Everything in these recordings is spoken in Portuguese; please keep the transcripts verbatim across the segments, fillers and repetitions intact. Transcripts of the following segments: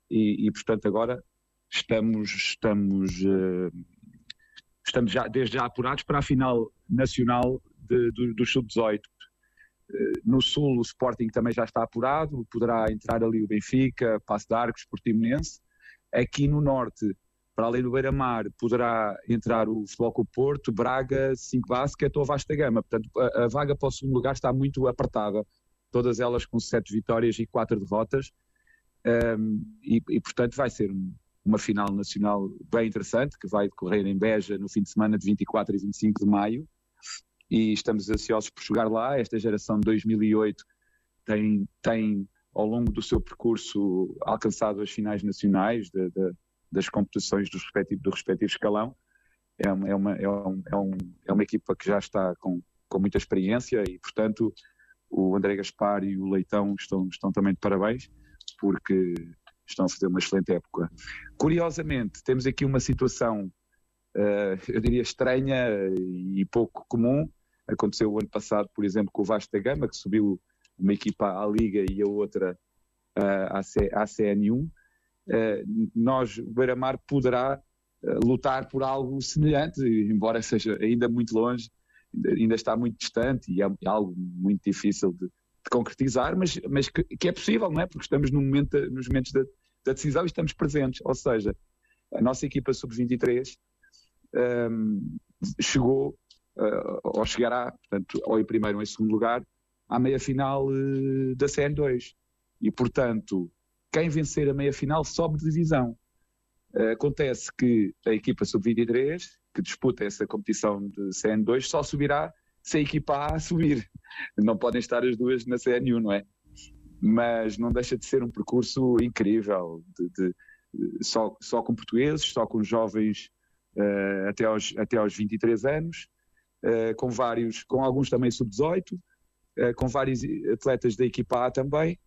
e, e portanto agora estamos, estamos, uh, estamos já, desde já apurados para a final nacional de, do, do sub dezoito. Uh, no Sul o Sporting também já está apurado, poderá entrar ali o Benfica, Paço de Arcos, Portimonense. Aqui no Norte, para além do Beira-Mar, poderá entrar o Futebol Clube Porto, Braga, cinco Basket ou Vasta Gama. Portanto, a, a vaga para o segundo lugar está muito apertada, todas elas com sete vitórias e quatro derrotas, um, e, e portanto vai ser um, uma final nacional bem interessante, que vai decorrer em Beja no fim de semana de vinte e quatro e vinte e cinco de maio, e estamos ansiosos por chegar lá. Esta geração de dois mil e oito tem, tem ao longo do seu percurso alcançado as finais nacionais de, de, das competições dos respectivo, do respectivo escalão. É uma, é, uma, é, um, é, um, é uma equipa que já está com, com muita experiência e, portanto, o André Gaspar e o Leitão estão, estão também de parabéns, porque estão a fazer uma excelente época. Curiosamente, temos aqui uma situação, uh, eu diria, estranha e pouco comum. Aconteceu o ano passado, por exemplo, com o Vasco da Gama, que subiu uma equipa à Liga e a outra uh, à, C, à C N um. Uh, nós, o Beira-Mar poderá uh, lutar por algo semelhante, embora seja ainda muito longe, ainda, ainda está muito distante e é, é algo muito difícil de, de concretizar, mas, mas que, que é possível, não é? Porque estamos no momento, nos momentos da, da decisão e estamos presentes. Ou seja, a nossa equipa sub vinte e três um, chegou, uh, ou chegará, portanto, ou em primeiro ou em segundo lugar, à meia-final uh, da C N dois. E, portanto, quem vencer a meia-final sobe de divisão. Uh, acontece que a equipa sub vinte e três, que disputa essa competição de C N dois, só subirá se a equipa A subir. Não podem estar as duas na C N um, não é? Mas não deixa de ser um percurso incrível, de, de, de, só, só com portugueses, só com jovens uh, até, aos, até aos vinte e três anos, uh, com vários, com alguns também sub dezoito, Uh, com vários atletas da equipa A também,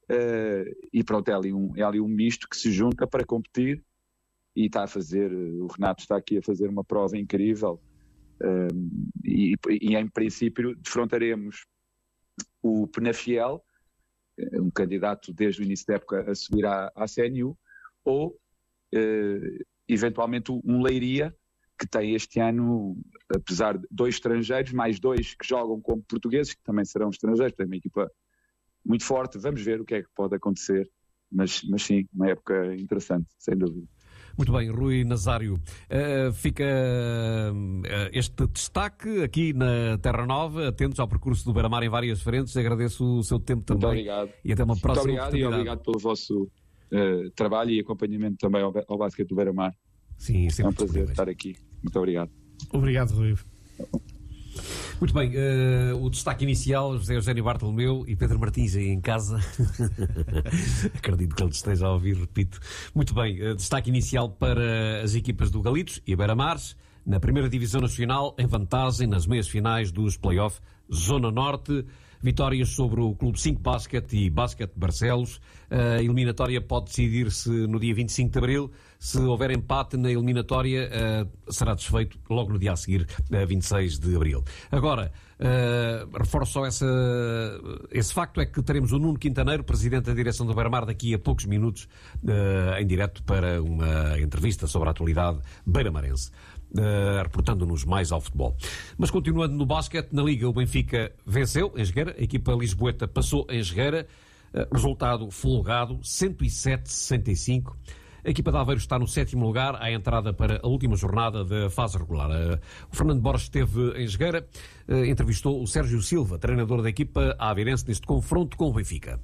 uh, e pronto, é ali, um, é ali um misto que se junta para competir e está a fazer, o Renato está aqui a fazer uma prova incrível, uh, e, e em princípio defrontaremos o Penafiel, um candidato desde o início da época a subir à, à C N U, ou uh, eventualmente um Leiria, que tem este ano, apesar de dois estrangeiros, mais dois que jogam como portugueses, que também serão estrangeiros, tem uma equipa muito forte. Vamos ver o que é que pode acontecer, mas, mas sim, uma época interessante, sem dúvida. Muito bem, Rui Nazário, uh, fica uh, este destaque aqui na Terra Nova, atentos ao percurso do Beira-Mar em várias frentes. Agradeço o seu tempo também. Muito obrigado. E até uma próxima Muito obrigado oportunidade. E obrigado pelo vosso uh, trabalho e acompanhamento também ao, ao basquete do Beira-Mar. Sim, é um prazer estar aqui. Muito obrigado. Obrigado, Rui. Muito bem, uh, o destaque inicial, José Eugénio Bartolomeu e Pedro Martins aí em casa. Acredito que ele esteja a ouvir, repito. Muito bem, uh, destaque inicial para as equipas do Galitos e Beira-Mares, na primeira Divisão Nacional, em vantagem nas meias finais dos play-off Zona Norte. Vitórias sobre o Clube cinco Basket e Basket Barcelos. A eliminatória pode decidir-se no dia vinte e cinco de abril. Se houver empate na eliminatória, uh, será desfeito logo no dia a seguir, uh, vinte e seis de abril. Agora, uh, reforço só essa, esse facto, é que teremos o Nuno Quintaneiro, presidente da direção do Beira-Mar, daqui a poucos minutos, uh, em direto para uma entrevista sobre a atualidade beira-marense. Uh, reportando-nos mais ao futebol. Mas continuando no basquete, na Liga o Benfica venceu em Jogueira, a equipa lisboeta passou em Jogueira, uh, resultado folgado, cento e sete a sessenta e cinco. A equipa de Aveiro está no sétimo lugar, à entrada para a última jornada da fase regular. Uh, o Fernando Borges esteve em Jogueira, uh, entrevistou o Sérgio Silva, treinador da equipa aveirense, neste confronto com o Benfica.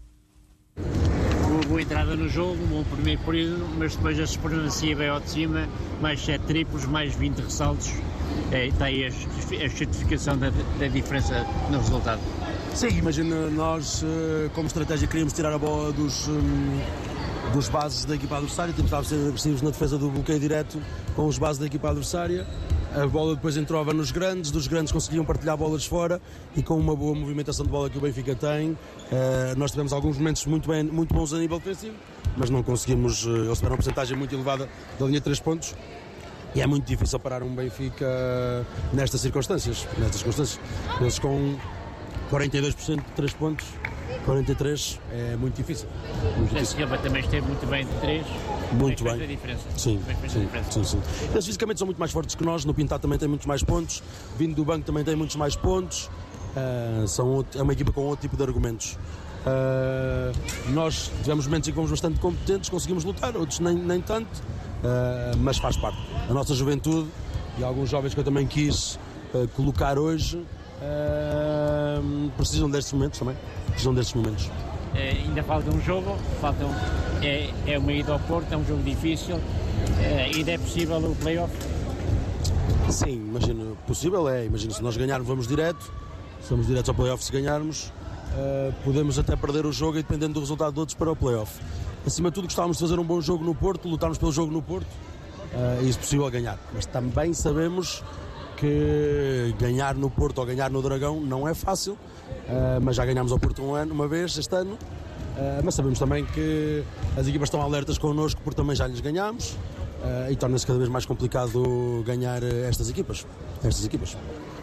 Uma boa entrada no jogo, um bom primeiro período, mas depois a supremacia veio ao de cima, mais sete triplos, mais vinte ressaltos. É, está aí a, a certificação da, da diferença no resultado. Sim, imagina, nós como estratégia queríamos tirar a bola dos, dos bases da equipa adversária, tentávamos ser agressivos na defesa do bloqueio direto com os bases da equipa adversária. A bola depois entrava nos grandes, dos grandes conseguiam partilhar bolas fora e com uma boa movimentação de bola que o Benfica tem, uh, nós tivemos alguns momentos muito, bem, muito bons a nível defensivo, mas não conseguimos, uh, eles tiveram uma porcentagem muito elevada da linha de três pontos e é muito difícil parar um Benfica nestas circunstâncias, nestas circunstâncias. Eles com quarenta e dois por cento de três pontos quarenta e três é muito difícil. Muito A difícil. Silva também esteve muito bem de três. Muito fez bem. A diferença. Sim, Fez a sim, diferença. sim, sim. Eles fisicamente são muito mais fortes que nós, no Pintado também tem muitos mais pontos, vindo do banco também tem muitos mais pontos, uh, são outro, é uma equipa com outro tipo de argumentos. Uh, nós tivemos momentos em que fomos bastante competentes, conseguimos lutar, outros nem, nem tanto, uh, mas faz parte. A nossa juventude e alguns jovens que eu também quis uh, colocar hoje uh, precisam destes momentos também, precisam destes momentos. É, ainda falta um jogo, falta um, é, é uma ida ao Porto, é um jogo difícil, é, ainda é possível o play-off? Sim, imagino, possível é, imagino, se nós ganharmos vamos direto, se vamos direto ao play-off se ganharmos, uh, podemos até perder o jogo e dependendo do resultado de outros para o play-off. Acima de tudo gostávamos de fazer um bom jogo no Porto, lutarmos pelo jogo no Porto, uh, e se possível ganhar, mas também sabemos que ganhar no Porto ou ganhar no Dragão não é fácil, uh, mas já ganhámos ao Porto um ano, uma vez este ano, uh, mas sabemos também que as equipas estão alertas connosco porque também já lhes ganhámos, uh, e torna-se cada vez mais complicado ganhar estas equipas, estas equipas.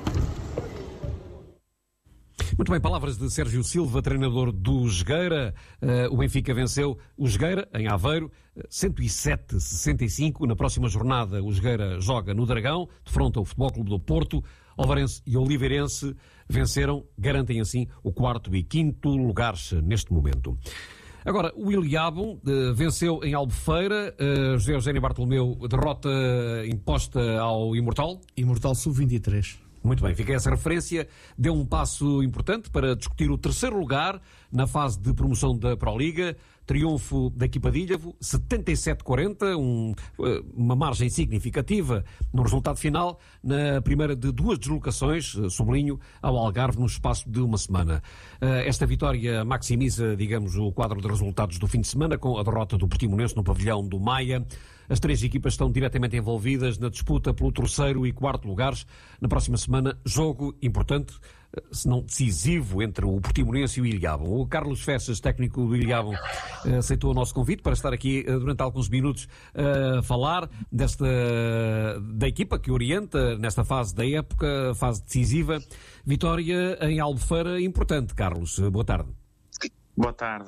Muito bem, palavras de Sérgio Silva, treinador do Jogueira. Uh, o Benfica venceu o Jogueira em Aveiro, cento e sete a sessenta e cinco. Na próxima jornada, o Jogueira joga no Dragão, defronta o Futebol Clube do Porto. Olvarense e Oliveirense venceram, garantem assim o quarto e quinto lugares neste momento. Agora, o Ilhavo uh, venceu em Albufeira, uh, José Eugénio Bartolomeu, derrota imposta ao Imortal. Imortal sub vinte e três. Muito bem, fica essa referência. Deu um passo importante para discutir o terceiro lugar na fase de promoção da Proliga. Triunfo da equipa de Ilhavo, setenta e sete a quarenta, um, uma margem significativa no resultado final, na primeira de duas deslocações, sublinho, ao Algarve no espaço de uma semana. Esta vitória maximiza, digamos, o quadro de resultados do fim de semana, com a derrota do Portimonense no pavilhão do Maia. As três equipas estão diretamente envolvidas na disputa pelo terceiro e quarto lugares. Na próxima semana, jogo importante, se não decisivo, entre o Portimonense e o Ilhavo. O Carlos Fessas, técnico do Ilhavo, aceitou o nosso convite para estar aqui durante alguns minutos a falar desta, da equipa que orienta nesta fase da época, fase decisiva. Vitória em Albufeira importante, Carlos. Boa tarde. Boa tarde.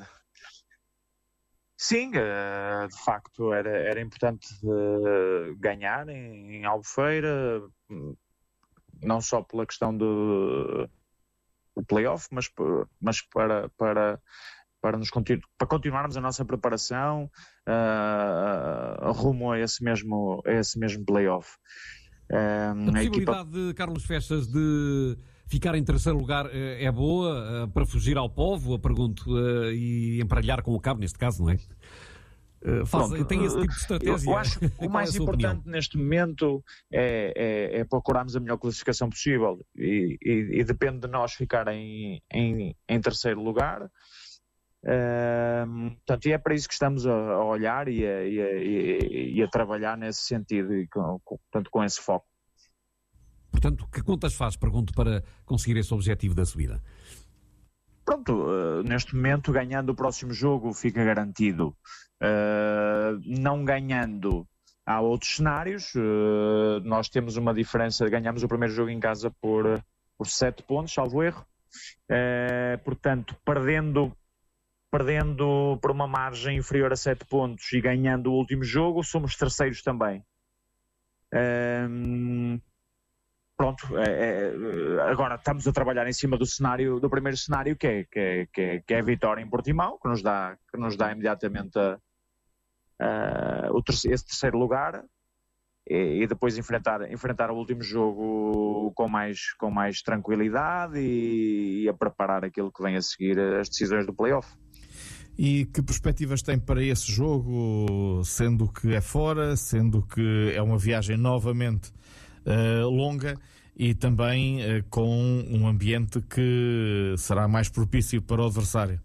Sim, de facto era, era importante ganhar em, em Albufeira, não só pela questão do, do play-off, mas, mas para, para, para, nos continu, para continuarmos a nossa preparação uh, rumo a esse mesmo, a esse mesmo play-off. Uh, a possibilidade equipa... de Carlos Festas de ficar em terceiro lugar é boa uh, para fugir ao povo, a pergunto, uh, e emparelhar com o cabo, neste caso, não é? Uh, faz, Pronto, tem esse tipo de estratégia? Eu acho que o mais é importante opinião? neste momento é, é, é procurarmos a melhor classificação possível e, e, e depende de nós ficar em, em, em terceiro lugar. Uh, portanto, e é para isso que estamos a, a olhar e a, e, a, e a trabalhar nesse sentido, e com, com, portanto, com esse foco. Portanto, que contas faz, pergunto, para conseguir esse objetivo da subida? Pronto, uh, neste momento, ganhando o próximo jogo fica garantido. Uh, não ganhando, há outros cenários. Uh, nós temos uma diferença, ganhamos o primeiro jogo em casa por, por sete pontos, salvo erro. Uh, portanto, perdendo, perdendo por uma margem inferior a sete pontos e ganhando o último jogo, somos terceiros também. Uh, Pronto, é, é, agora estamos a trabalhar em cima do cenário, do primeiro cenário, que é, que é, que é, que é a vitória em Portimão, que nos dá, que nos dá imediatamente a, a, o terceiro, esse terceiro lugar, e, e depois enfrentar, enfrentar o último jogo com mais, com mais tranquilidade e, e a preparar aquilo que vem a seguir, as decisões do play-off. E que perspectivas tem para esse jogo, sendo que é fora, sendo que é uma viagem novamente Uh, longa e também uh, com um ambiente que será mais propício para o adversário?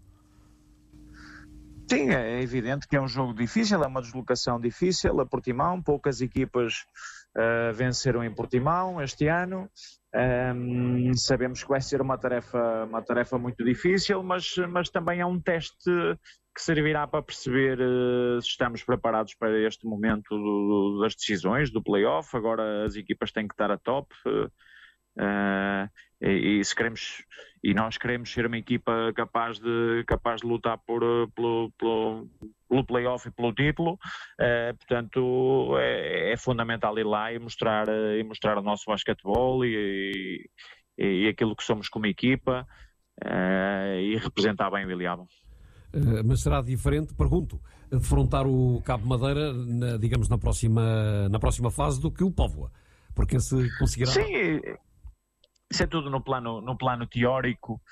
Sim, é evidente que é um jogo difícil, é uma deslocação difícil a Portimão. Poucas equipas uh, venceram em Portimão este ano. Um, sabemos que vai ser uma tarefa, uma tarefa muito difícil, mas, mas também é um teste que servirá para perceber uh, se estamos preparados para este momento do, do, das decisões, do play-off. Agora as equipas têm que estar a top, uh, Uh, e, e, se queremos, e nós queremos ser uma equipa capaz de, capaz de lutar por, pelo, pelo, pelo play-off e pelo título, uh, portanto é, é fundamental ir lá e mostrar, e mostrar o nosso basquetebol e, e, e aquilo que somos como equipa, uh, e representar bem o Ilhabão. Uh, mas será diferente, pergunto, defrontar o Cabo Madeira, na, digamos, na próxima, na próxima fase do que o Póvoa? Porque se conseguirá... Sim, isso é tudo no plano, no plano teórico.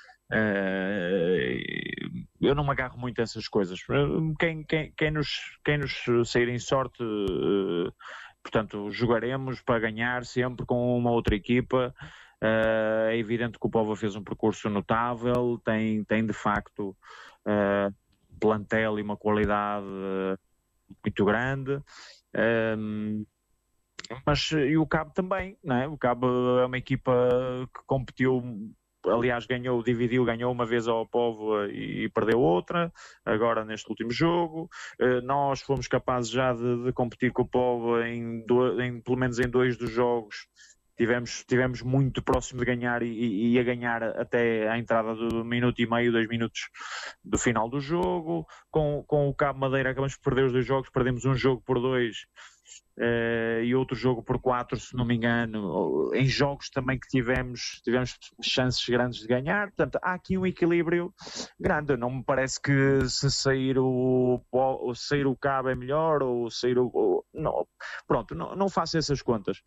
Uh, eu não me agarro muito a essas coisas. Quem, quem, quem, nos, quem nos sair em sorte, uh, portanto, jogaremos para ganhar sempre com uma outra equipa. Uh, é evidente que o Póvoa fez um percurso notável, tem, tem de facto uh, plantel e uma qualidade uh, muito grande. Um, mas e o Cabo também, não é? O Cabo é uma equipa que competiu, aliás ganhou, dividiu, ganhou uma vez ao Póvoa e, e perdeu outra, agora neste último jogo. Uh, nós fomos capazes já de, de competir com o Póvoa em, do, em pelo menos em dois dos jogos. Tivemos, tivemos muito próximo de ganhar e, e, e a ganhar até à entrada do minuto e meio, dois minutos do final do jogo. Com, com o Cabo Madeira acabamos de perder os dois jogos, perdemos um jogo por dois uh, e outro jogo por quatro, se não me engano. Em jogos também que tivemos, tivemos chances grandes de ganhar. Portanto, há aqui um equilíbrio grande. Não me parece que se sair o, o, sair o Cabo é melhor ou sair o... o não, pronto, não, não faço essas contas.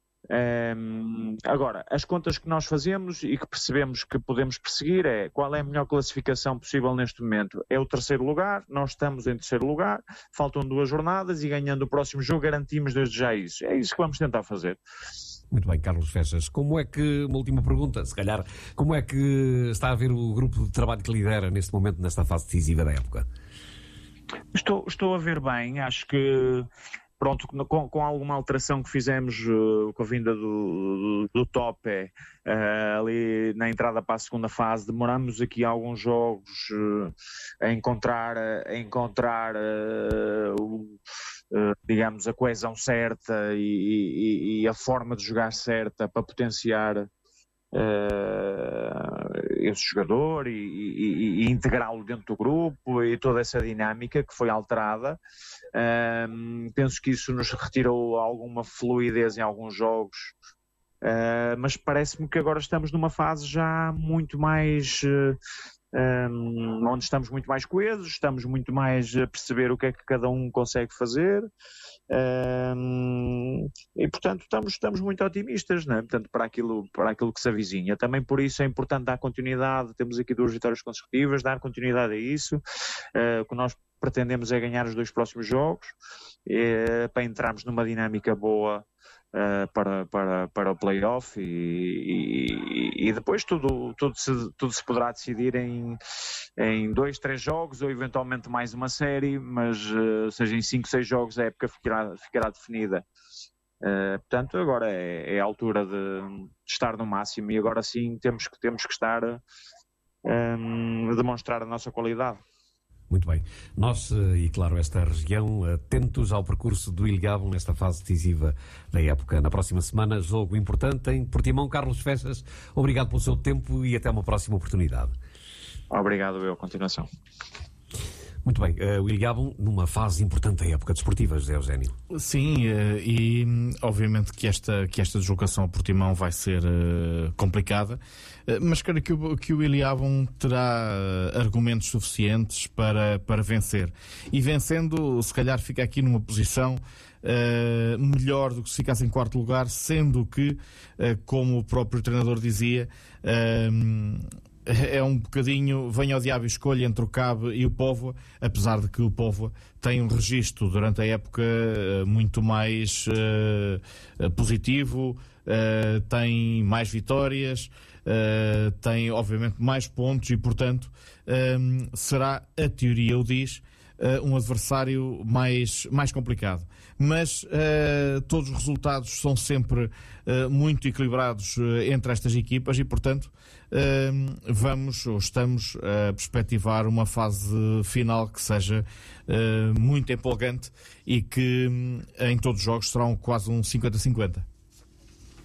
Um, agora, as contas que nós fazemos e que percebemos que podemos perseguir é qual é a melhor classificação possível neste momento. É o terceiro lugar, nós estamos em terceiro lugar, faltam duas jornadas e ganhando o próximo jogo garantimos desde já isso. É isso que vamos tentar fazer. Muito bem, Carlos Fechas, como é que, uma última pergunta, se calhar, como é que está a ver o grupo de trabalho que lidera neste momento, nesta fase decisiva da época? Estou, estou a ver bem, acho que pronto, com, com alguma alteração que fizemos uh, com a vinda do, do, do Tope uh, ali na entrada para a segunda fase, demoramos aqui alguns jogos uh, a encontrar, a encontrar uh, uh, digamos, a coesão certa e, e, e a forma de jogar certa para potenciar Uh, esse jogador e, e, e integrá-lo dentro do grupo e toda essa dinâmica que foi alterada. Uh, penso que isso nos retirou alguma fluidez em alguns jogos, uh, mas parece-me que agora estamos numa fase já muito mais uh, um, onde estamos muito mais coesos, estamos muito mais a perceber o que é que cada um consegue fazer. Um, e portanto estamos, estamos muito otimistas, não é? Portanto, para, aquilo, para aquilo que se avizinha. Também por isso é importante dar continuidade. Temos aqui duas vitórias consecutivas, dar continuidade a isso. Uh, o que nós pretendemos é ganhar os dois próximos jogos, uh, para entrarmos numa dinâmica boa uh, para, para, para o play-off e, e, e depois tudo, tudo, se, tudo se poderá decidir em, em dois, três jogos ou eventualmente mais uma série, mas uh, seja em cinco, seis jogos a época ficará, ficará definida. Uh, portanto, agora é, é a altura de, de estar no máximo e agora sim temos que, temos que estar um, a demonstrar a nossa qualidade. Muito bem. Nós, e claro, esta região, atentos ao percurso do Ilhabão nesta fase decisiva da época. Na próxima semana, jogo importante em Portimão. Carlos Fechas, obrigado pelo seu tempo e até uma próxima oportunidade. Obrigado, eu. Continuação. Muito bem, uh, o Ilhabão numa fase importante da época desportiva, José Eugénio. Sim, uh, e obviamente que esta, que esta deslocação a Portimão vai ser uh, complicada, uh, mas creio que o, que o Ilhabão terá uh, argumentos suficientes para, para vencer. E vencendo, se calhar fica aqui numa posição uh, melhor do que se ficasse em quarto lugar, sendo que, uh, como o próprio treinador dizia, uh, é um bocadinho, venha ao diabo e escolha entre o Cabo e o Póvoa, apesar de que o Póvoa tem um registro durante a época muito mais uh, positivo, uh, tem mais vitórias, uh, tem obviamente mais pontos e, portanto, um, será, a teoria o diz, uh, um adversário mais, mais complicado. Mas uh, todos os resultados são sempre uh, muito equilibrados uh, entre estas equipas e, portanto, uh, vamos ou estamos a perspectivar uma fase final que seja uh, muito empolgante e que um, em todos os jogos serão quase um cinquenta a cinquenta.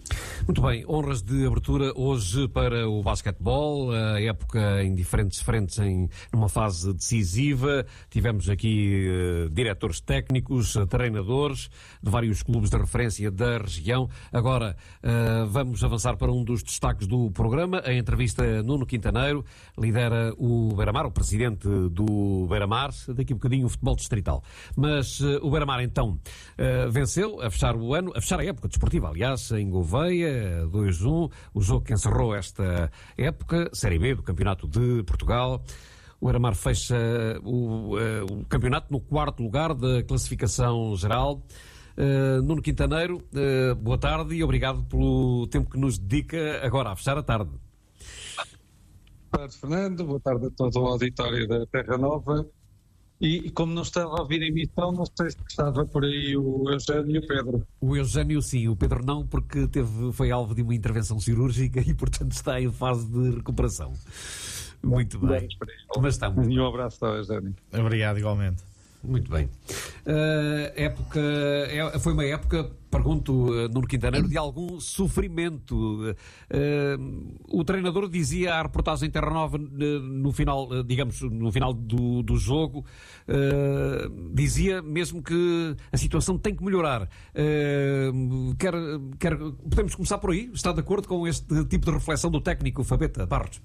Muito bem, honras de abertura hoje para o basquetebol, a época em diferentes frentes, em numa fase decisiva. Tivemos aqui uh, diretores técnicos, uh, treinadores de vários clubes de referência da região. Agora uh, vamos avançar para um dos destaques do programa, a entrevista a Nuno Quintaneiro, lidera o Beira-Mar, o presidente do Beira-Mar, daqui a bocadinho o futebol distrital. Mas uh, o Beira-Mar então uh, venceu a fechar o ano, a fechar a época desportiva, aliás, em Gouveia, dois a um, o jogo que encerrou esta época, Série B do Campeonato de Portugal. O Beira-Mar fecha o, uh, o campeonato no quarto lugar da classificação geral. Uh, Nuno Quintaneiro, uh, boa tarde e obrigado pelo tempo que nos dedica agora a fechar a tarde. Boa tarde, Fernando. Boa tarde a todo o auditório da Terra Nova. E como não estava a ouvir a emissão, não sei se estava por aí o Eugénio e o Pedro. O Eugénio sim, o Pedro não, porque teve, foi alvo de uma intervenção cirúrgica e, portanto, está em fase de recuperação. Muito bem. Mas está muito bem. Um abraço ao Eugénio. Obrigado, igualmente. Muito bem. Uh, época, é, foi uma época, pergunto, uh, Nuno Quintaneiro, de algum sofrimento. Uh, o treinador dizia à reportagem Terra Nova, uh, no final, uh, digamos, no final do, do jogo, uh, dizia mesmo que a situação tem que melhorar. Uh, quer, quer, podemos começar por aí? Está de acordo com este tipo de reflexão do técnico Fabeta Barros?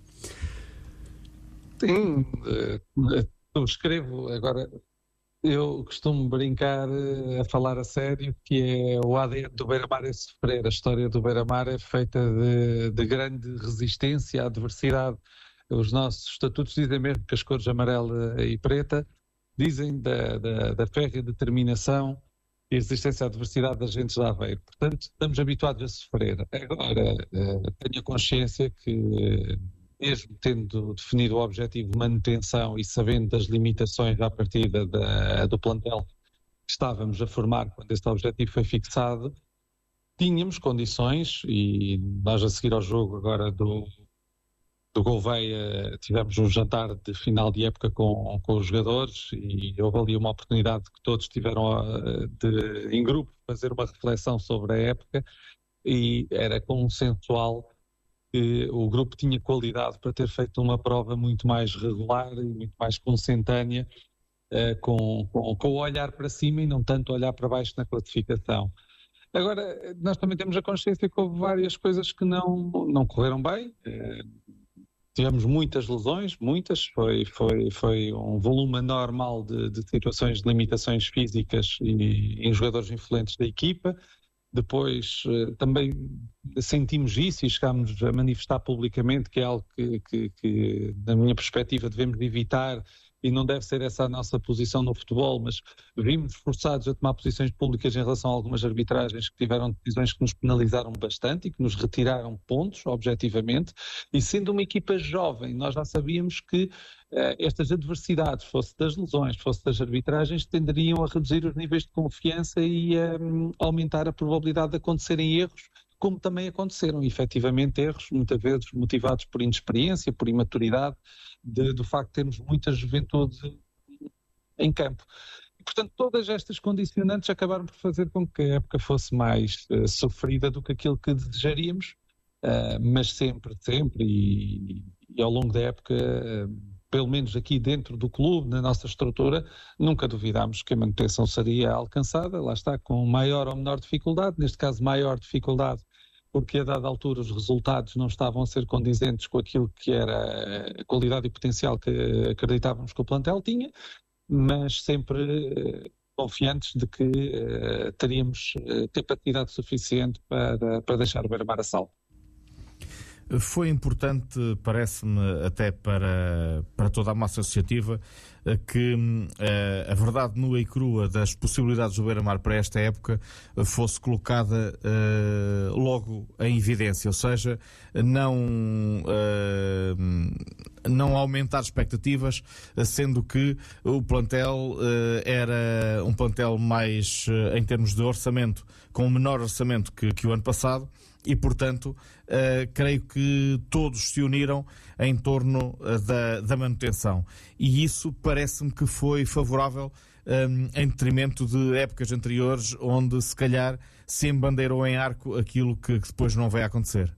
Sim, uh, eu escrevo agora. Eu costumo brincar a falar a sério que é o A D N do Beira-Mar é sofrer. A história do Beira-Mar é feita de, de grande resistência à adversidade. Os nossos estatutos dizem mesmo que as cores amarela e preta dizem da, da, da férrea determinação e resistência à adversidade das gentes de Aveiro. Portanto, estamos habituados a sofrer. Agora, tenho a consciência que, mesmo tendo definido o objetivo de manutenção e sabendo das limitações à partida da, do plantel que estávamos a formar quando este objetivo foi fixado, tínhamos condições, e nós a seguir ao jogo agora do, do Gouveia tivemos um jantar de final de época com, com os jogadores e houve ali uma oportunidade que todos tiveram a, de, em grupo, fazer uma reflexão sobre a época e era consensual que o grupo tinha qualidade para ter feito uma prova muito mais regular e muito mais consentânea, uh, com, com, com o olhar para cima e não tanto olhar para baixo na classificação. Agora, nós também temos a consciência que houve várias coisas que não, não correram bem. Uh, tivemos muitas lesões, muitas, foi, foi, foi um volume anormal de, de situações de limitações físicas e em jogadores influentes da equipa. Depois uh, também sentimos isso e chegámos a manifestar publicamente que é algo que, que, que, na minha perspectiva, devemos evitar e não deve ser essa a nossa posição no futebol, mas vimos forçados a tomar posições públicas em relação a algumas arbitragens que tiveram decisões que nos penalizaram bastante e que nos retiraram pontos, objetivamente, e sendo uma equipa jovem, nós já sabíamos que uh, estas adversidades, fosse das lesões, fosse das arbitragens, tenderiam a reduzir os níveis de confiança e a um, aumentar a probabilidade de acontecerem erros, como também aconteceram, efetivamente, erros, muitas vezes motivados por inexperiência, por imaturidade, de, do facto de termos muita juventude em campo. E, portanto, todas estas condicionantes acabaram por fazer com que a época fosse mais uh, sofrida do que aquilo que desejaríamos, uh, mas sempre, sempre, e, e ao longo da época, uh, pelo menos aqui dentro do clube, na nossa estrutura, nunca duvidámos que a manutenção seria alcançada, lá está, com maior ou menor dificuldade, neste caso maior dificuldade, porque a dada altura os resultados não estavam a ser condizentes com aquilo que era a qualidade e potencial que acreditávamos que o plantel tinha, mas sempre uh, confiantes de que uh, teríamos uh, capacidade suficiente para, para deixar o Beira-Mar a salvo. Foi importante, parece-me, até para, para toda a massa associativa, que uh, a verdade nua e crua das possibilidades do Beira-Mar para esta época fosse colocada uh, logo em evidência, ou seja, não, uh, não aumentar expectativas, sendo que o plantel uh, era um plantel mais, uh, em termos de orçamento, com um menor orçamento que, que o ano passado, e, portanto, uh, creio que todos se uniram em torno uh, da, da manutenção. E isso parece-me que foi favorável um, em detrimento de épocas anteriores, onde se calhar se embandeirou em arco aquilo que, que depois não vai acontecer.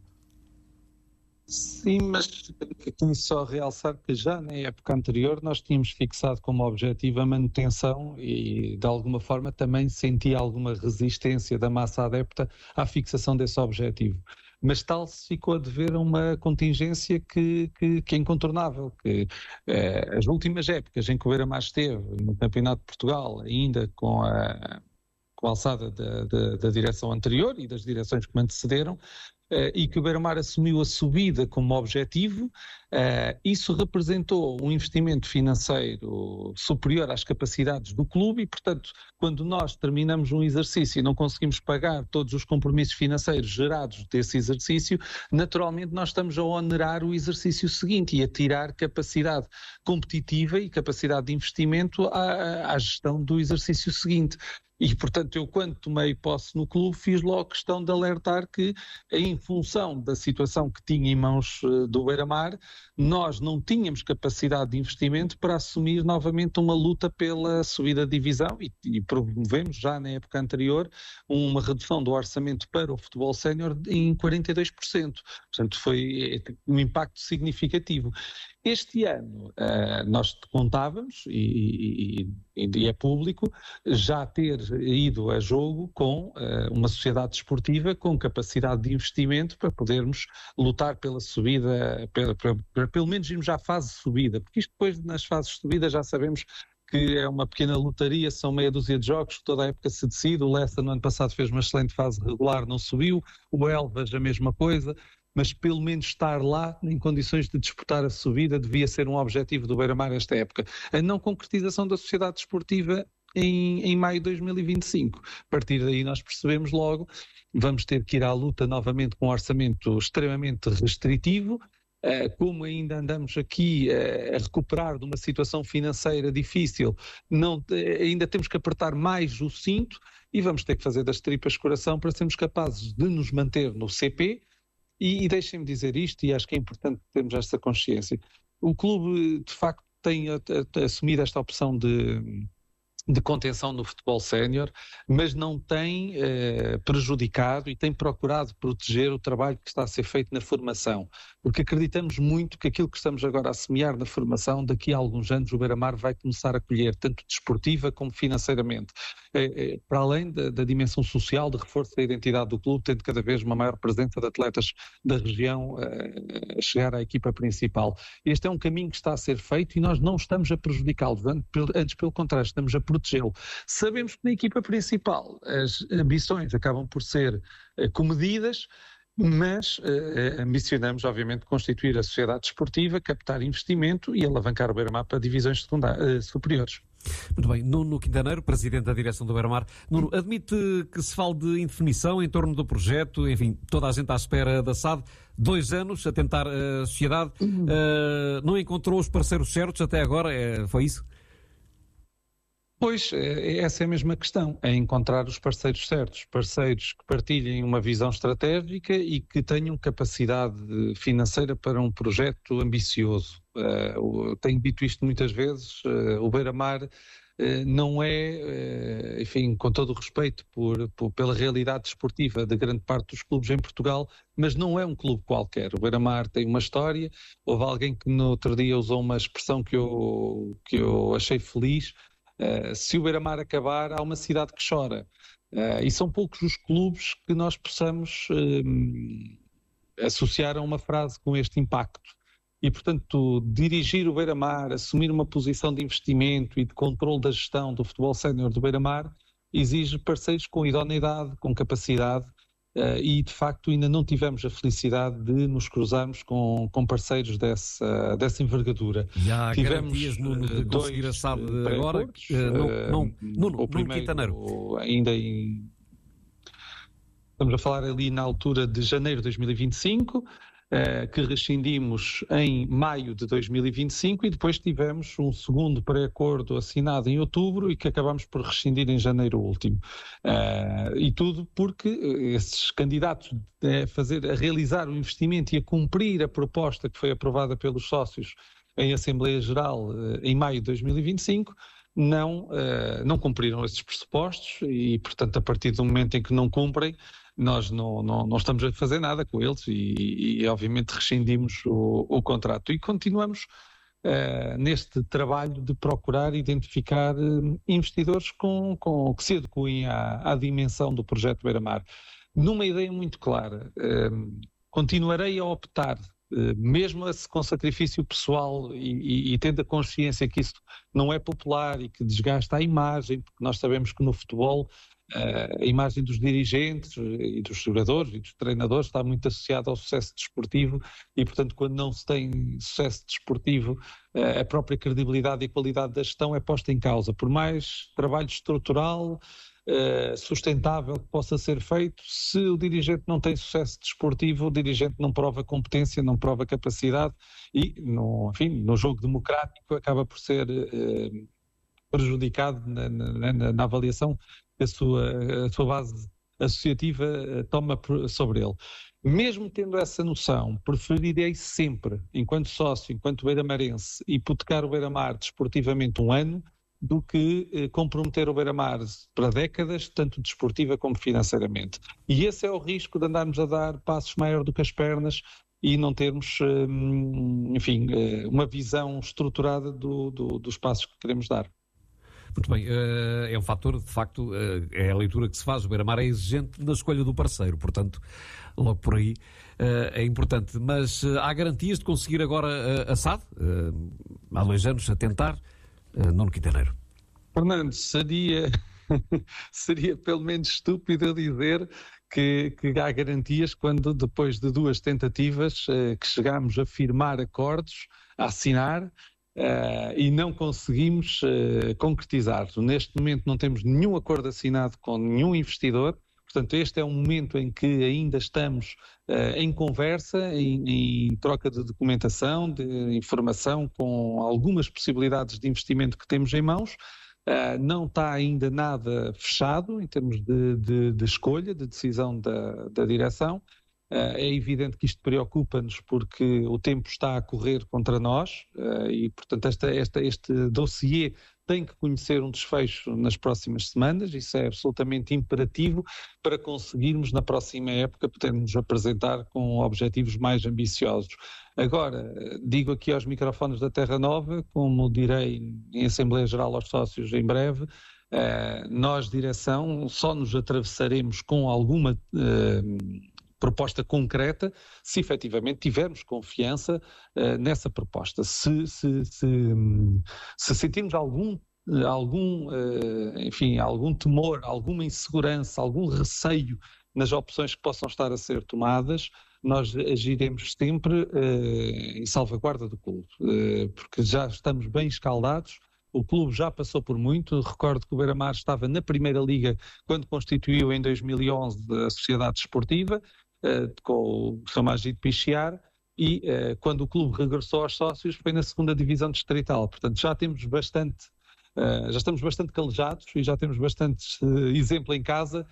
Sim, mas aqui só realçar que já na época anterior nós tínhamos fixado como objetivo a manutenção e de alguma forma também senti alguma resistência da massa adepta à fixação desse objetivo. Mas tal se ficou a dever a uma contingência que, que, que é incontornável, que eh, as últimas épocas em que o Beira-Mar esteve no Campeonato de Portugal, ainda com a, com a alçada da, da, da direção anterior e das direções que me antecederam, Uh, e que o Beira-Mar assumiu a subida como objetivo, uh, isso representou um investimento financeiro superior às capacidades do clube e, portanto, quando nós terminamos um exercício e não conseguimos pagar todos os compromissos financeiros gerados desse exercício, naturalmente nós estamos a onerar o exercício seguinte e a tirar capacidade competitiva e capacidade de investimento à, à gestão do exercício seguinte. E, portanto, eu quando tomei posse no clube fiz logo questão de alertar que, em função da situação que tinha em mãos do Beira-Mar, nós não tínhamos capacidade de investimento para assumir novamente uma luta pela subida de divisão e, e promovemos já na época anterior uma redução do orçamento para o futebol sénior em quarenta e dois por cento. Portanto, foi um impacto significativo. Este ano uh, nós contávamos, e, e, e é público, já ter ido a jogo com uh, uma sociedade desportiva com capacidade de investimento para podermos lutar pela subida, para, para, para pelo menos irmos à fase de subida, porque isto depois nas fases de subida já sabemos que é uma pequena lotaria, são meia dúzia de jogos, toda a época se decide. O Leicester no ano passado fez uma excelente fase regular, não subiu, o Elvas a mesma coisa, mas pelo menos estar lá em condições de disputar a subida devia ser um objetivo do Beira-Mar esta época. A não concretização da sociedade desportiva em, em maio de dois mil e vinte e cinco. A partir daí nós percebemos logo, vamos ter que ir à luta novamente com um orçamento extremamente restritivo. Como ainda andamos aqui a recuperar de uma situação financeira difícil, não, ainda temos que apertar mais o cinto e vamos ter que fazer das tripas coração para sermos capazes de nos manter no C P. E, e deixem-me dizer isto, e acho que é importante termos esta consciência. O clube, de facto, tem a, a, a assumido esta opção de, de contenção no futebol sénior, mas não tem eh, prejudicado e tem procurado proteger o trabalho que está a ser feito na formação, porque acreditamos muito que aquilo que estamos agora a semear na formação, daqui a alguns anos o Beira-Mar vai começar a colher, tanto desportiva como financeiramente. É, é, para além da, da dimensão social, de reforço da identidade do clube, tendo cada vez uma maior presença de atletas da região uh, a chegar à equipa principal. Este é um caminho que está a ser feito e nós não estamos a prejudicá-lo, antes pelo contrário, estamos a protegê-lo. Sabemos que na equipa principal as ambições acabam por ser uh, comedidas, mas uh, ambicionamos, obviamente, constituir a sociedade desportiva, captar investimento e alavancar o Beira-Mar para divisões secundárias, uh, superiores. Muito bem. Nuno Quintaneiro, Presidente da Direção do Beira-Mar. Nuno, admite que se fale de indefinição em torno do projeto, enfim, toda a gente à espera da S A D, dois anos a tentar a sociedade, uhum. uh, não encontrou os parceiros certos até agora, é, foi isso? Pois, essa é a mesma questão, é encontrar os parceiros certos, parceiros que partilhem uma visão estratégica e que tenham capacidade financeira para um projeto ambicioso. Uh, tenho dito isto muitas vezes, uh, o Beira-Mar uh, não é, uh, enfim, com todo o respeito por, por, pela realidade desportiva de grande parte dos clubes em Portugal, mas não é um clube qualquer. O Beira-Mar tem uma história, houve alguém que no outro dia usou uma expressão que eu, que eu achei feliz. Uh, se o Beira-Mar acabar, há uma cidade que chora. Uh, e são poucos os clubes que nós possamos uh, associar a uma frase com este impacto. E, portanto, dirigir o Beira-Mar, assumir uma posição de investimento e de controle da gestão do futebol sénior do Beira-Mar, exige parceiros com idoneidade, com capacidade, uh, e, de facto, ainda não tivemos a felicidade de nos cruzarmos com, com parceiros dessa, dessa envergadura. E há tivemos garantias, Nuno, de conseguir a S A D agora? Uh, não, não, Nuno, o primeiro, Quintaneiro. Ainda em... Estamos a falar ali na altura de janeiro de dois mil e vinte e cinco, Uh, que rescindimos em maio de dois mil e vinte e cinco e depois tivemos um segundo pré-acordo assinado em outubro e que acabamos por rescindir em janeiro último. Uh, e tudo porque esses candidatos a, fazer, a realizar o investimento e a cumprir a proposta que foi aprovada pelos sócios em Assembleia Geral uh, em maio de dois mil e vinte e cinco não, uh, não cumpriram esses pressupostos e, portanto, a partir do momento em que não cumprem, nós não, não, não estamos a fazer nada com eles e, e obviamente, rescindimos o, o contrato e continuamos uh, neste trabalho de procurar identificar uh, investidores com, com, que se adequem à, à dimensão do projeto Beira-Mar. Numa ideia muito clara, uh, continuarei a optar, uh, mesmo com sacrifício pessoal e, e, e tendo a consciência que isso não é popular e que desgasta a imagem, porque nós sabemos que no futebol uh, a imagem dos dirigentes e dos jogadores e dos treinadores está muito associada ao sucesso desportivo e, portanto, quando não se tem sucesso desportivo, uh, a própria credibilidade e qualidade da gestão é posta em causa. Por mais trabalho estrutural, Uh, sustentável que possa ser feito, se o dirigente não tem sucesso desportivo, o dirigente não prova competência, não prova capacidade e, no, enfim, no jogo democrático acaba por ser uh, prejudicado na, na, na avaliação que a sua, a sua base associativa uh, toma sobre ele. Mesmo tendo essa noção, preferirei sempre, enquanto sócio, enquanto beiramarense, hipotecar o Beira-Mar desportivamente um ano, do que eh, comprometer o Beira-Mar para décadas, tanto desportiva como financeiramente. E esse é o risco de andarmos a dar passos maior do que as pernas e não termos, eh, enfim, eh, uma visão estruturada do, do, dos passos que queremos dar. Muito bem, uh, é um fator, de facto, uh, é a leitura que se faz. O Beira-Mar é exigente na escolha do parceiro, portanto, logo por aí uh, é importante. Mas uh, há garantias de conseguir agora uh, a S A D? Uh, há dois anos a tentar. Uh, Nuno Quintaneiro. Fernando, seria, seria pelo menos estúpido eu dizer que, que há garantias quando depois de duas tentativas uh, que chegámos a firmar acordos, a assinar, uh, e não conseguimos uh, concretizar. Neste momento não temos nenhum acordo assinado com nenhum investidor. Portanto, este é um momento em que ainda estamos uh, em conversa, em, em troca de documentação, de informação com algumas possibilidades de investimento que temos em mãos. Uh, não está ainda nada fechado em termos de, de, de escolha, de decisão da, da direção. Uh, é evidente que isto preocupa-nos porque o tempo está a correr contra nós uh, e, portanto, esta, esta, este dossiê tem que conhecer um desfecho nas próximas semanas, isso é absolutamente imperativo para conseguirmos na próxima época podermos apresentar com objetivos mais ambiciosos. Agora, digo aqui aos microfones da Terra Nova, como direi em Assembleia Geral aos sócios em breve, eh, nós, direção, só nos atravessaremos com alguma eh, proposta concreta se efetivamente tivermos confiança uh, nessa proposta. Se, se, se, se sentirmos algum, algum, uh, enfim, algum temor, alguma insegurança, algum receio nas opções que possam estar a ser tomadas, nós agiremos sempre uh, em salvaguarda do clube, uh, porque já estamos bem escaldados. O clube já passou por muito. Recordo que o Beira-Mar estava na Primeira Liga quando constituiu em dois mil e onze a Sociedade Desportiva, Uh, com o São Magito Pichiar, e uh, quando o clube regressou aos sócios foi na segunda divisão distrital. Portanto, já temos bastante, uh, já estamos bastante calejados e já temos bastante uh, exemplo em casa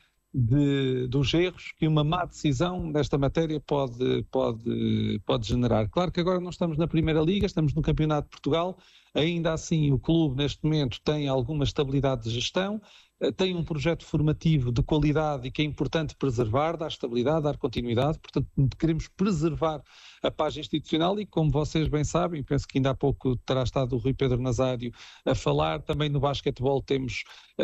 de, dos erros que uma má decisão nesta matéria pode, pode, pode generar. Claro que agora não estamos na Primeira Liga, estamos no Campeonato de Portugal, ainda assim o clube neste momento tem alguma estabilidade de gestão, tem um projeto formativo de qualidade e que é importante preservar, dar estabilidade, dar continuidade, portanto queremos preservar a paz institucional e, como vocês bem sabem, penso que ainda há pouco terá estado o Rui Pedro Nazário a falar, também no basquetebol temos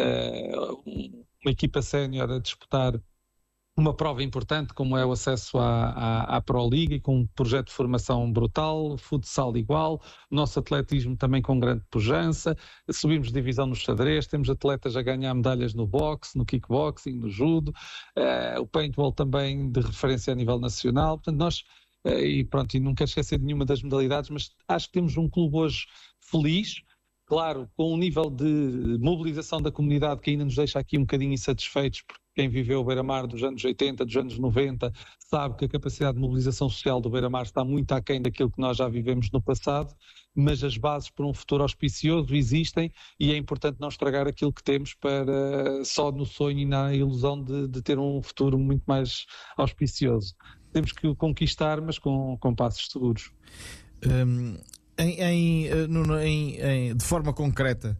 uh, uma equipa sénior a disputar uma prova importante como é o acesso à, à, à Pro Liga e com um projeto de formação brutal, futsal igual, nosso atletismo também com grande pujança, subimos de divisão no xadrez, temos atletas a ganhar medalhas no boxe, no kickboxing, no judo, uh, o paintball também de referência a nível nacional, portanto nós, uh, e pronto, e não quero esquecer de nenhuma das modalidades, mas acho que temos um clube hoje feliz, claro, com um nível de mobilização da comunidade que ainda nos deixa aqui um bocadinho insatisfeitos, porque quem viveu o Beira-Mar dos anos oitenta, dos anos noventa, sabe que a capacidade de mobilização social do Beira-Mar está muito aquém daquilo que nós já vivemos no passado, mas as bases para um futuro auspicioso existem e é importante não estragar aquilo que temos para só no sonho e na ilusão de, de ter um futuro muito mais auspicioso. Temos que o conquistar, mas com, com passos seguros. Um, em, em, em, em, de forma concreta,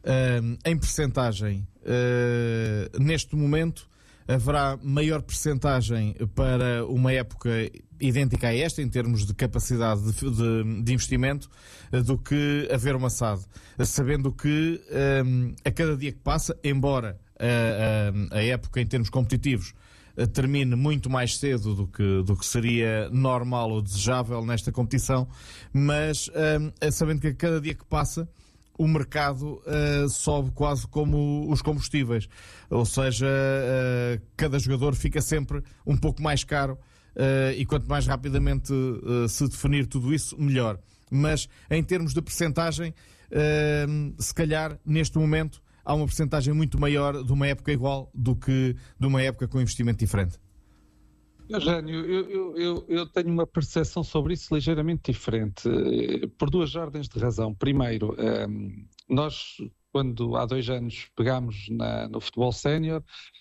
Uh, em percentagem, uh, neste momento, haverá maior percentagem para uma época idêntica a esta, em termos de capacidade de, de, de investimento, do que haver uma S A D. Sabendo que um, a cada dia que passa, embora a, a, a época em termos competitivos termine muito mais cedo do que, do que seria normal ou desejável nesta competição, mas um, sabendo que a cada dia que passa o mercado uh, sobe quase como os combustíveis, ou seja, uh, cada jogador fica sempre um pouco mais caro, uh, e quanto mais rapidamente uh, se definir tudo isso, melhor. Mas em termos de percentagem, uh, se calhar neste momento há uma percentagem muito maior de uma época igual do que de uma época com investimento diferente. Eugénio, eu, eu, eu, eu tenho uma percepção sobre isso ligeiramente diferente, por duas ordens de razão. Primeiro, nós, quando há dois anos pegámos na, no futebol sénior,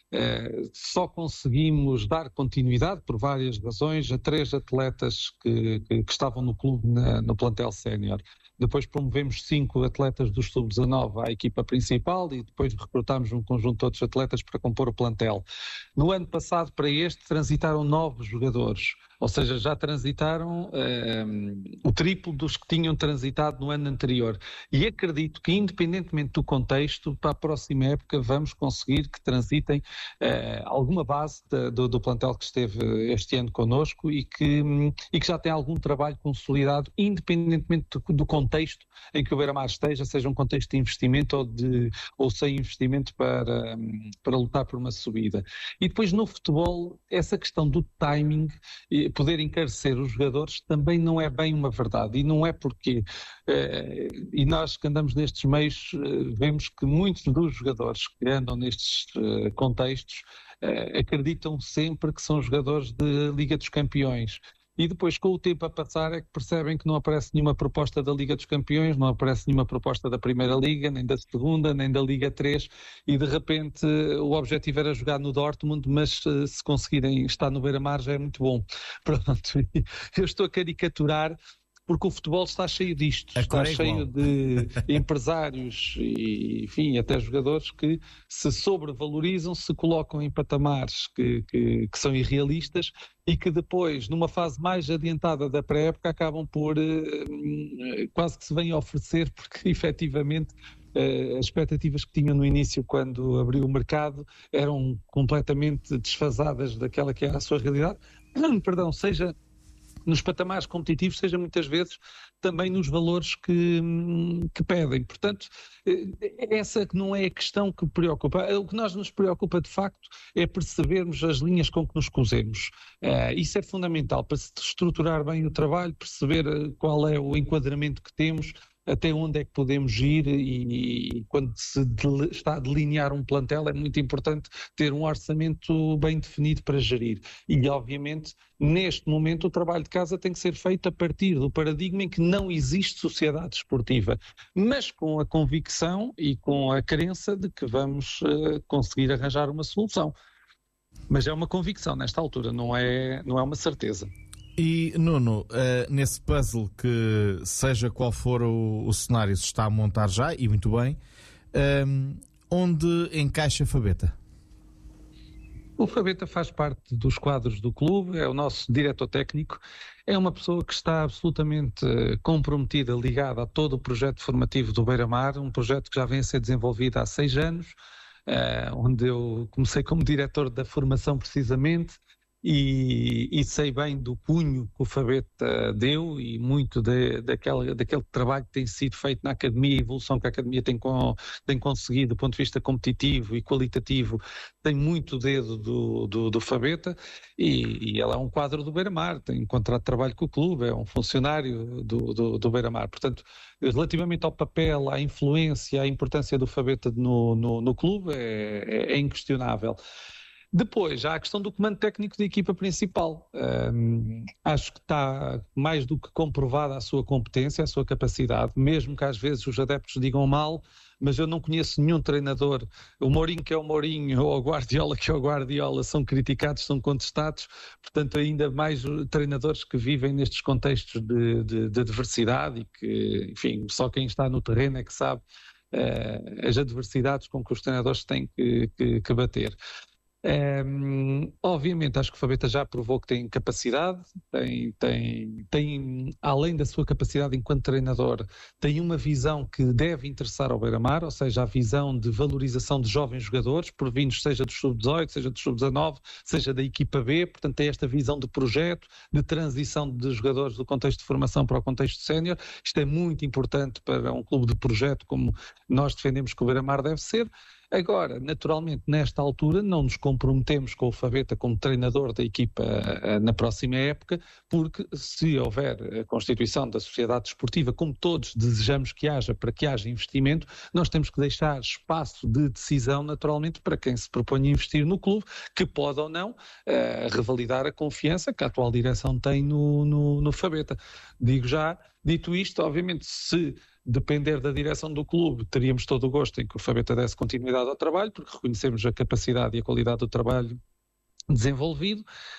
só conseguimos dar continuidade, por várias razões, a três atletas que, que, que estavam no clube, na, no plantel sénior. Depois promovemos cinco atletas dos sub dezanove à equipa principal e depois recrutámos um conjunto de outros atletas para compor o plantel. No ano passado, para este, transitaram nove jogadores, ou seja, já transitaram um, o triplo dos que tinham transitado no ano anterior. E acredito que, independentemente do contexto, para a próxima época vamos conseguir que transitem uh, alguma base de, do, do plantel que esteve este ano connosco e que, um, e que já tem algum trabalho consolidado, independentemente do, do contexto em que o Beira-Mar esteja, seja um contexto de investimento ou, de, ou sem investimento para, um, para lutar por uma subida. E depois no futebol, essa questão do timing, poder encarecer os jogadores também não é bem uma verdade, e não é porque, eh, e nós que andamos nestes meios eh, vemos que muitos dos jogadores que andam nestes eh, contextos eh, acreditam sempre que são jogadores de Liga dos Campeões. E depois, com o tempo a passar, é que percebem que não aparece nenhuma proposta da Liga dos Campeões, não aparece nenhuma proposta da Primeira Liga, nem da Segunda, nem da Liga três, e de repente o objetivo era jogar no Dortmund, mas se conseguirem estar no Beira-Mar já é muito bom. Pronto, eu estou a caricaturar, porque o futebol está cheio disto, está é cheio de empresários e, enfim, até jogadores que se sobrevalorizam, se colocam em patamares que, que, que são irrealistas e que depois, numa fase mais adiantada da pré-época, acabam por eh, quase que se vêm a oferecer, porque efetivamente eh, as expectativas que tinham no início, quando abriu o mercado, eram completamente desfasadas daquela que era a sua realidade. Perdão, seja nos patamares competitivos, seja muitas vezes também nos valores que, que pedem. Portanto, essa não é a questão que preocupa. O que nós nos preocupa, de facto, é percebermos as linhas com que nos cosemos. Uh, isso é fundamental para se estruturar bem o trabalho, perceber qual é o enquadramento que temos, até onde é que podemos ir, e, e quando se de, está a delinear um plantel é muito importante ter um orçamento bem definido para gerir. E, obviamente, neste momento o trabalho de casa tem que ser feito a partir do paradigma em que não existe sociedade desportiva, mas com a convicção e com a crença de que vamos uh, conseguir arranjar uma solução. Mas é uma convicção nesta altura, não é, não é uma certeza. E, Nuno, uh, nesse puzzle que, seja qual for o, o cenário, se está a montar já, e muito bem, um, onde encaixa Fabetta? O Fabetta faz parte dos quadros do clube, é o nosso diretor técnico, é uma pessoa que está absolutamente comprometida, ligada a todo o projeto formativo do Beira-Mar, um projeto que já vem a ser desenvolvido há seis anos, uh, onde eu comecei como diretor da formação precisamente, E, e sei bem do cunho que o Fabetta deu e muito de, daquela, daquele trabalho que tem sido feito na academia, a evolução que a academia tem, com, tem conseguido do ponto de vista competitivo e qualitativo, tem muito dedo do, do, do Fabetta, e, e ele é um quadro do Beira-Mar, tem um contrato de trabalho com o clube, é um funcionário do, do, do Beira-Mar. Portanto, relativamente ao papel, à influência, à importância do Fabetta no, no, no clube, é, é, é inquestionável. Depois, há a questão do comando técnico da equipa principal. Um, acho que está mais do que comprovada a sua competência, a sua capacidade, mesmo que às vezes os adeptos digam mal, mas eu não conheço nenhum treinador, o Mourinho que é o Mourinho ou o Guardiola que é o Guardiola, são criticados, são contestados, portanto ainda mais treinadores que vivem nestes contextos de, de, de diversidade e que, enfim, só quem está no terreno é que sabe uh, as adversidades com que os treinadores têm que, que, que bater. Um, obviamente acho que o Fabetta já provou que tem capacidade, tem, tem, tem, além da sua capacidade enquanto treinador, tem uma visão que deve interessar ao Beira-Mar, ou seja, a visão de valorização de jovens jogadores, provindos seja do sub dezoito, seja do sub dezanove, seja da equipa B, portanto tem esta visão de projeto, de transição de jogadores do contexto de formação para o contexto sénior. Isto é muito importante para um clube de projeto como nós defendemos que o Beira-Mar deve ser. Agora, naturalmente, nesta altura, não nos comprometemos com o Fabetta como treinador da equipa na próxima época, porque se houver a constituição da sociedade desportiva, como todos desejamos que haja, para que haja investimento, nós temos que deixar espaço de decisão, naturalmente, para quem se propõe a investir no clube, que pode ou não uh, revalidar a confiança que a atual direção tem no, no, no Fabetta. Digo já, dito isto, obviamente, se depender da direção do clube, teríamos todo o gosto em que o Fabetta desse continuidade ao trabalho, porque reconhecemos a capacidade e a qualidade do trabalho desenvolvido.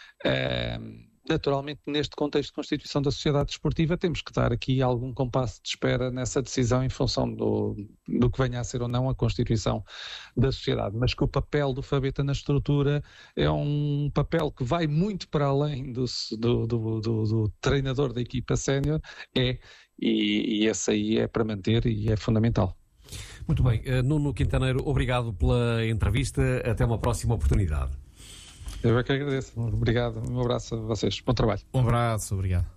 Uh, naturalmente, neste contexto de constituição da sociedade desportiva, temos que dar aqui algum compasso de espera nessa decisão em função do, do que venha a ser ou não a constituição da sociedade. Mas que o papel do Fabetta na estrutura é um papel que vai muito para além do, do, do, do, do treinador da equipa sénior, é E, e esse aí é para manter e é fundamental. Muito bem. Uh, Nuno Quintaneiro, obrigado pela entrevista. Até uma próxima oportunidade. Eu é que agradeço. Obrigado. Um abraço a vocês. Bom trabalho. Um abraço. Obrigado.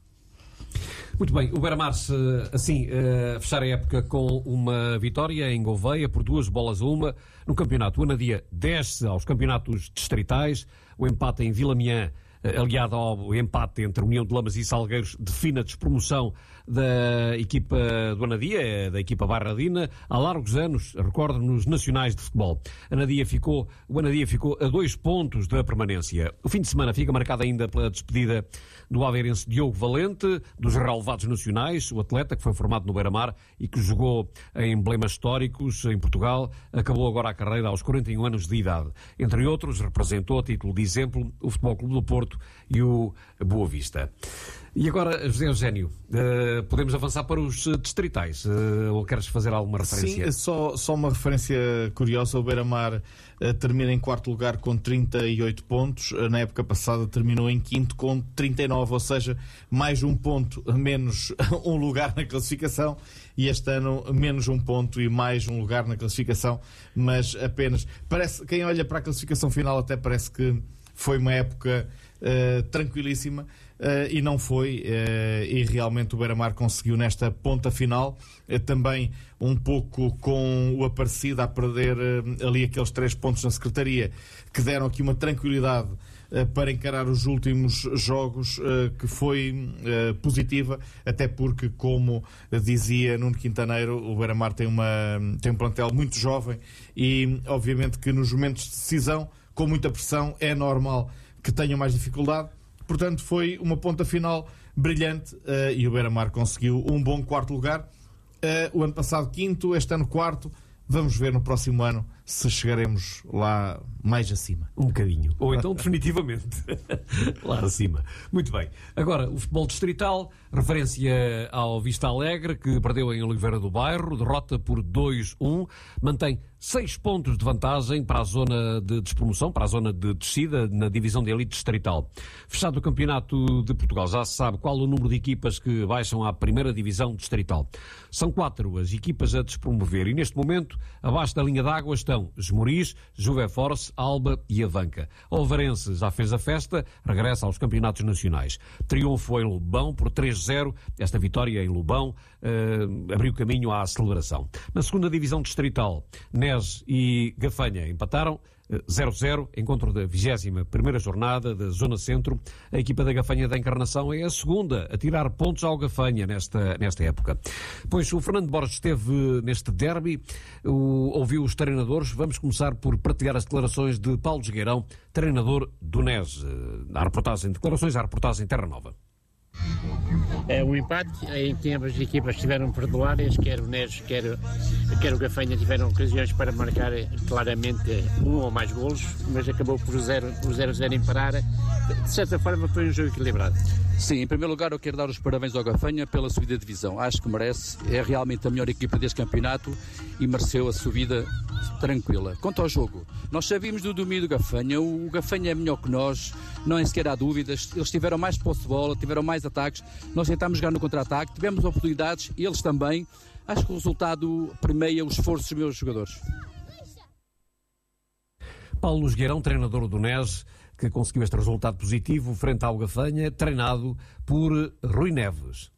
Muito bem. O Beira-Mar, assim, uh, fechar a época com uma vitória em Gouveia por duas bolas a uma. No campeonato, o Anadia desce aos campeonatos distritais. O empate em Vilamiã, aliado ao empate entre União de Lamas e Salgueiros, define a despromoção da equipa do Anadia, da equipa bairradina, há largos anos, recordo, nos nacionais de futebol. Anadia ficou, o Anadia ficou a dois pontos da permanência. O fim de semana fica marcado ainda pela despedida do aveirense Diogo Valente, dos relevados nacionais, o atleta que foi formado no Beira-Mar e que jogou em emblemas históricos em Portugal, acabou agora a carreira aos quarenta e um anos de idade. Entre outros, representou a título de exemplo o Futebol Clube do Porto e o Boa Vista. E agora, José Eugénio, uh, podemos avançar para os distritais, uh, ou queres fazer alguma referência? Sim, só, só uma referência curiosa. O Beira-Mar uh, termina em quarto lugar com trinta e oito pontos, uh, na época passada terminou em quinto com trinta e nove, ou seja, mais um ponto, menos um lugar na classificação, e este ano menos um ponto e mais um lugar na classificação, mas apenas, parece, quem olha para a classificação final até parece que foi uma época uh, tranquilíssima, uh, e não foi, uh, e realmente o Beira-Mar conseguiu nesta ponta final, uh, também um pouco com o Aparecida a perder uh, ali aqueles três pontos na Secretaria, que deram aqui uma tranquilidade uh, para encarar os últimos jogos, uh, que foi uh, positiva, até porque, como dizia Nuno Quintaneiro, o Beira-Mar tem, uma, tem um plantel muito jovem e obviamente que nos momentos de decisão, com muita pressão, é normal que tenham mais dificuldade. Portanto, foi uma ponta final brilhante, uh, e o Beira-Mar conseguiu um bom quarto lugar. Uh, o ano passado quinto, este ano quarto. Vamos ver no próximo ano se chegaremos lá mais acima. Um bocadinho. Ou então definitivamente lá acima. Muito bem. Agora, o futebol distrital, referência ao Vista Alegre, que perdeu em Oliveira do Bairro, derrota por dois a um, mantém seis pontos de vantagem para a zona de despromoção, para a zona de descida na divisão de elite distrital. Fechado o campeonato de Portugal, já se sabe qual o número de equipas que baixam à primeira divisão distrital. São quatro as equipas a despromover e neste momento, abaixo da linha d'água estão Esmoriz, Juveforce, Alba e Avanca. O Alvarense já fez a festa, regressa aos campeonatos nacionais. Triunfo em Lobão por três a zero. Esta vitória em Lobão uh, abriu caminho à celebração. Na segunda divisão distrital, Nes e Gafanha empataram zero a zero, encontro da vigésima primeira jornada da Zona Centro. A equipa da Gafanha da Encarnação é a segunda a tirar pontos ao Gafanha nesta, nesta época. Pois o Fernando Borges esteve neste derby, o, ouviu os treinadores. Vamos começar por partilhar as declarações de Paulo Jogueirão, treinador do Nes. A reportagem, declarações à reportagem Terra Nova. é um empate em que ambas as equipas tiveram perdulárias, quer o Neres, quer, quer o Gafanha tiveram ocasiões para marcar claramente um ou mais golos, mas acabou por o zero a zero em parar. De certa forma foi um jogo equilibrado. Sim, em primeiro lugar eu quero dar os parabéns ao Gafanha pela subida de divisão. Acho que merece, é realmente a melhor equipa deste campeonato e mereceu a subida tranquila. Quanto ao jogo, nós sabíamos do domínio do Gafanha, o Gafanha é melhor que nós, não é sequer há dúvidas, eles tiveram mais posse de bola, tiveram mais ataques, nós tentámos jogar no contra-ataque, tivemos oportunidades, eles também. Acho que o resultado premia o esforço dos meus jogadores. Paulo Nogueirão, treinador do N E S, que conseguiu este resultado positivo frente ao Gafanha, treinado por Rui Neves.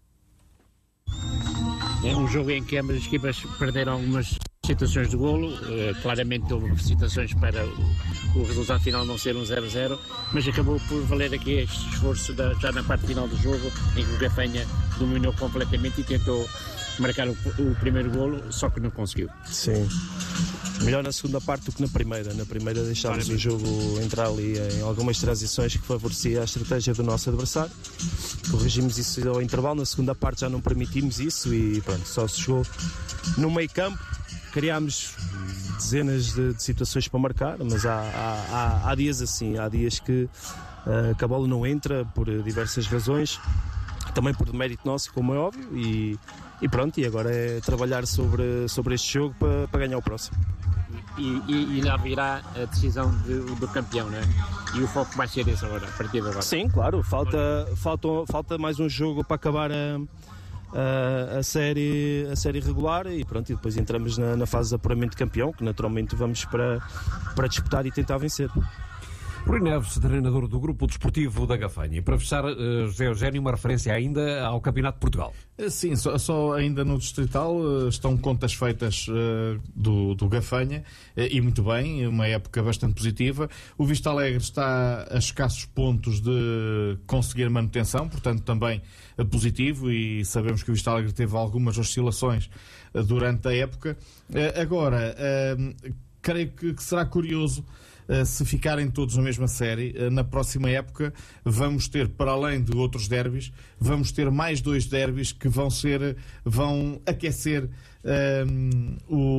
É um jogo em que ambas as equipas perderam algumas situações de golo, claramente houve situações para o resultado final não ser um zero a zero, mas acabou por valer aqui este esforço da, já na parte final do jogo, em que o Gafanha dominou completamente e tentou marcar o, o primeiro golo, só que não conseguiu. Sim, melhor na segunda parte do que na primeira. Na primeira deixámos o jogo entrar ali em algumas transições que favorecia a estratégia do nosso adversário. Corrigimos isso ao intervalo, na segunda parte já não permitimos isso e pronto, só se chegou no meio campo. Criámos dezenas de, de situações para marcar, mas há, há, há, há dias assim, há dias que, uh, que a bola não entra por diversas razões, também por mérito nosso, como é óbvio, e, e pronto, e agora é trabalhar sobre, sobre este jogo para, para ganhar o próximo. E, e, e lá virá a decisão de, do campeão, não é? E o foco vai ser esse agora, a partir de agora. Sim, claro, falta, falta, falta mais um jogo para acabar a... A, a, série, a série regular e pronto, e depois entramos na, na fase de apuramento de campeão, que naturalmente vamos para, para disputar e tentar vencer. Rui Neves, treinador do Grupo Desportivo da Gafanha. E para fechar, uh, José Eugénio, uma referência ainda ao Campeonato de Portugal. Sim, só, só ainda no Distrital uh, estão contas feitas uh, do, do Gafanha uh, e muito bem, uma época bastante positiva. O Vista Alegre está a escassos pontos de conseguir manutenção, portanto também uh, positivo, e sabemos que o Vista Alegre teve algumas oscilações uh, durante a época. Uh, agora, uh, creio que, que será curioso Uh, se ficarem todos na mesma série, uh, na próxima época vamos ter, para além de outros derbys, vamos ter mais dois derbys que vão ser, vão aquecer um,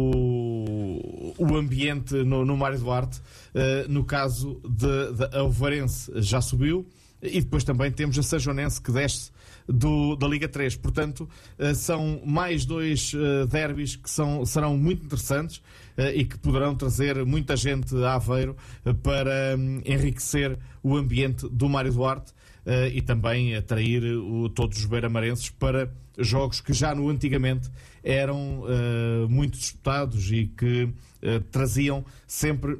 o, o ambiente no, no Mário Duarte. Uh, no caso de, de Alvarense já subiu, e depois também temos a Sajonense que desce do, da Liga três. Portanto, uh, são mais dois uh, derbys que são, serão muito interessantes uh, e que poderão trazer muita gente a Aveiro uh, para um, enriquecer o ambiente do Mário Duarte uh, e também atrair uh, todos os beiramarenses para jogos que já no antigamente eram uh, muito disputados e que uh, traziam sempre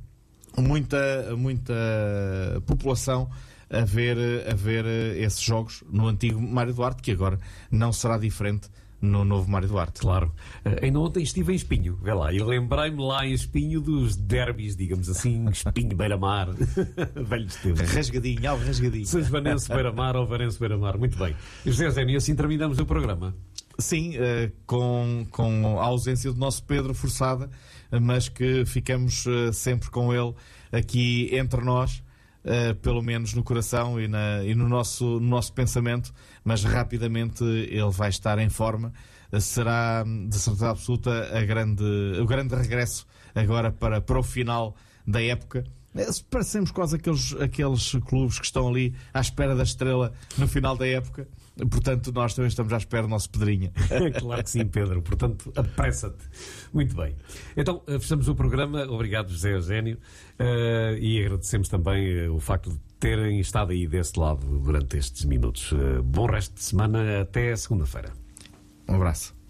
muita, muita população a ver, a ver esses jogos no antigo Mário Duarte, que agora não será diferente no novo Mário Duarte. Claro. Uh, ainda ontem estive em Espinho, vê lá, e lembrei-me lá em Espinho dos derbys, digamos assim, Espinho, Beira-Mar, velhos tempos. Rasgadinho, ao rasgadinho. Sesvanense, Beira-Mar, Alvarense, Beira-Mar, muito bem. José Eugénio, assim terminamos o programa. Sim, uh, com, com a ausência do nosso Pedro forçada, mas que ficamos uh, sempre com ele aqui entre nós. Uh, pelo menos no coração e, na, e no, nosso, no nosso pensamento, mas rapidamente ele vai estar em forma. Uh, será de certeza absoluta a grande, o grande regresso agora para, para o final da época. Uh, parecemos quase aqueles, aqueles clubes que estão ali à espera da estrela no final da época. Portanto, nós também estamos à espera do nosso Pedrinha. Claro que sim, Pedro. Portanto, apressa-te. Muito bem. Então, fechamos o programa. Obrigado, José Eugénio. Uh, e agradecemos também uh, o facto de terem estado aí desse lado durante estes minutos. Uh, bom resto de semana. Até segunda-feira. Um abraço.